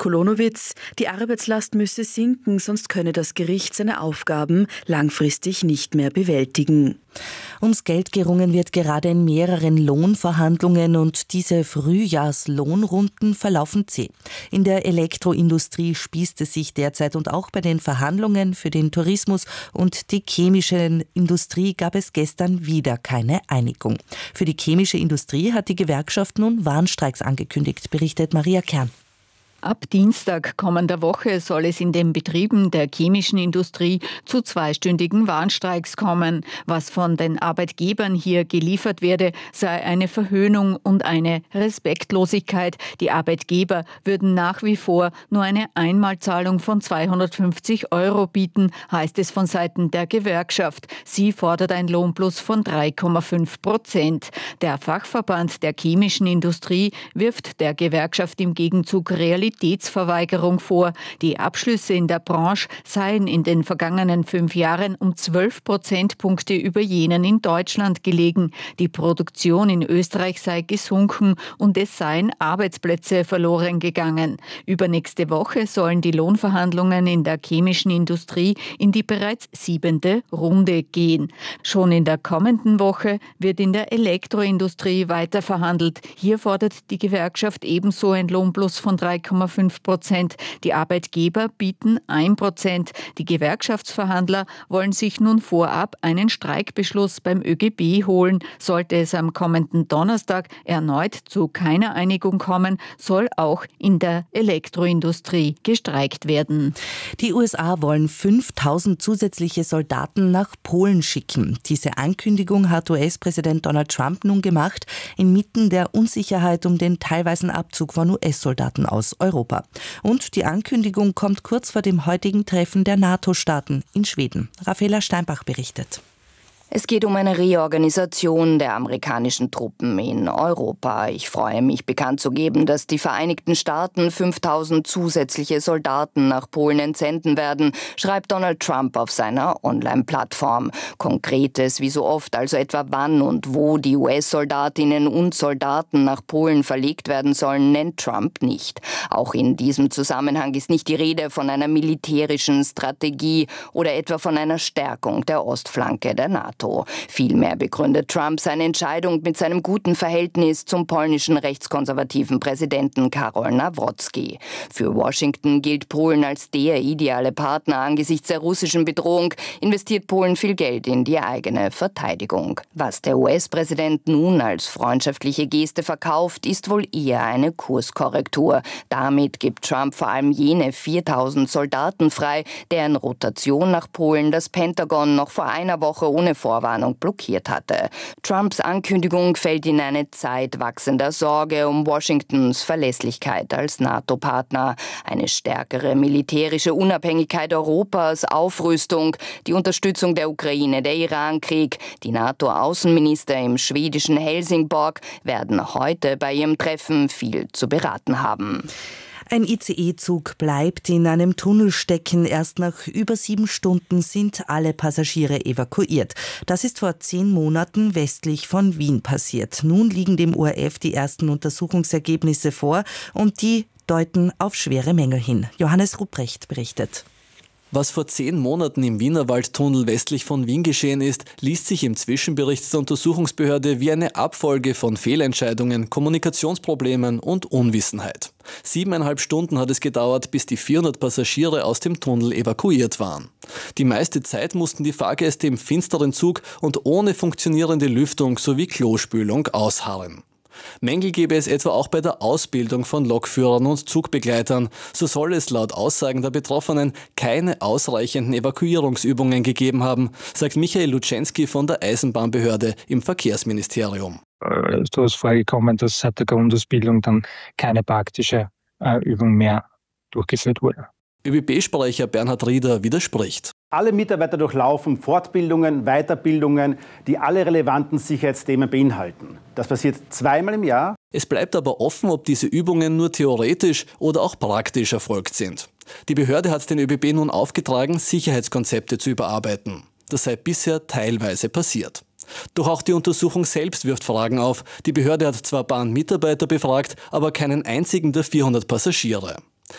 Kolonowitz, die Arbeitslast müsse sinken, sonst könne das Gericht seine Aufgaben langfristig nicht mehr bewältigen. Ums Geld gerungen wird gerade in mehreren Lohnverhandlungen und diese Frühjahrslohnrunden verlaufen zäh. In der Elektroindustrie spießt es sich derzeit und auch bei den Verhandlungen für den Tourismus und die chemische Industrie gab es gestern wieder keine Einigung. Für die chemische Industrie hat die Gewerkschaft nun Warnstreiks angekündigt, berichtet Maria Kern. Ab Dienstag kommender Woche soll es in den Betrieben der chemischen Industrie zu 2-stündigen Warnstreiks kommen. Was von den Arbeitgebern hier geliefert werde, sei eine Verhöhnung und eine Respektlosigkeit. Die Arbeitgeber würden nach wie vor nur eine Einmalzahlung von 250 € bieten, heißt es von Seiten der Gewerkschaft. Sie fordert ein Lohnplus von 3,5%. Der Fachverband der chemischen Industrie wirft der Gewerkschaft im Gegenzug Realitätsverweigerung vor. Die Abschlüsse in der Branche seien in den vergangenen 5 Jahren um 12 Prozentpunkte über jenen in Deutschland gelegen. Die Produktion in Österreich sei gesunken und es seien Arbeitsplätze verloren gegangen. Übernächste Woche sollen die Lohnverhandlungen in der chemischen Industrie in die bereits 7. Runde gehen. Schon in der kommenden Woche wird in der Elektroindustrie weiter verhandelt. Hier fordert die Gewerkschaft ebenso ein Lohnplus von 3,5%. Die Arbeitgeber bieten 1%. Die Gewerkschaftsverhandler wollen sich nun vorab einen Streikbeschluss beim ÖGB holen. Sollte es am kommenden Donnerstag erneut zu keiner Einigung kommen, soll auch in der Elektroindustrie gestreikt werden. Die USA wollen 5.000 zusätzliche Soldaten nach Polen schicken. Diese Ankündigung hat US-Präsident Donald Trump nun gemacht, inmitten der Unsicherheit um den teilweisen Abzug von US-Soldaten aus Europa. Und die Ankündigung kommt kurz vor dem heutigen Treffen der NATO-Staaten in Schweden. Raffaela Steinbach berichtet. Es geht um eine Reorganisation der amerikanischen Truppen in Europa. Ich freue mich, bekannt zu geben, dass die Vereinigten Staaten 5.000 zusätzliche Soldaten nach Polen entsenden werden, schreibt Donald Trump auf seiner Online-Plattform. Konkretes, wie so oft, also etwa wann und wo die US-Soldatinnen und Soldaten nach Polen verlegt werden sollen, nennt Trump nicht. Auch in diesem Zusammenhang ist nicht die Rede von einer militärischen Strategie oder etwa von einer Stärkung der Ostflanke der NATO. Vielmehr begründet Trump seine Entscheidung mit seinem guten Verhältnis zum polnischen rechtskonservativen Präsidenten Karol Nawrocki. Für Washington gilt Polen als der ideale Partner angesichts der russischen Bedrohung, investiert Polen viel Geld in die eigene Verteidigung. Was der US-Präsident nun als freundschaftliche Geste verkauft, ist wohl eher eine Kurskorrektur. Damit gibt Trump vor allem jene 4.000 Soldaten frei, deren Rotation nach Polen das Pentagon noch vor einer Woche ohne Vorwarnung blockiert hatte. Trumps Ankündigung fällt in eine Zeit wachsender Sorge um Washingtons Verlässlichkeit als NATO-Partner. Eine stärkere militärische Unabhängigkeit Europas, Aufrüstung, die Unterstützung der Ukraine, der Irankrieg. Die NATO-Außenminister im schwedischen Helsingborg werden heute bei ihrem Treffen viel zu beraten haben. Ein ICE-Zug bleibt in einem Tunnel stecken. Erst nach über 7 Stunden sind alle Passagiere evakuiert. Das ist vor 10 Monaten westlich von Wien passiert. Nun liegen dem ORF die ersten Untersuchungsergebnisse vor und die deuten auf schwere Mängel hin. Johannes Ruprecht berichtet. Was vor 10 Monaten im Wienerwaldtunnel westlich von Wien geschehen ist, liest sich im Zwischenbericht der Untersuchungsbehörde wie eine Abfolge von Fehlentscheidungen, Kommunikationsproblemen und Unwissenheit. 7,5 Stunden hat es gedauert, bis die 400 Passagiere aus dem Tunnel evakuiert waren. Die meiste Zeit mussten die Fahrgäste im finsteren Zug und ohne funktionierende Lüftung sowie Klospülung ausharren. Mängel gäbe es etwa auch bei der Ausbildung von Lokführern und Zugbegleitern. So soll es laut Aussagen der Betroffenen keine ausreichenden Evakuierungsübungen gegeben haben, sagt Michael Lutschenski von der Eisenbahnbehörde im Verkehrsministerium. So ist vorgekommen, dass seit der Grundausbildung dann keine praktische Übung mehr durchgeführt wurde. ÖBB-Sprecher Bernhard Rieder widerspricht. Alle Mitarbeiter durchlaufen Fortbildungen, Weiterbildungen, die alle relevanten Sicherheitsthemen beinhalten. Das passiert 2-mal im Jahr. Es bleibt aber offen, ob diese Übungen nur theoretisch oder auch praktisch erfolgt sind. Die Behörde hat den ÖBB nun aufgetragen, Sicherheitskonzepte zu überarbeiten. Das sei bisher teilweise passiert. Doch auch die Untersuchung selbst wirft Fragen auf. Die Behörde hat zwar Bahnmitarbeiter befragt, aber keinen einzigen der 400 Passagiere.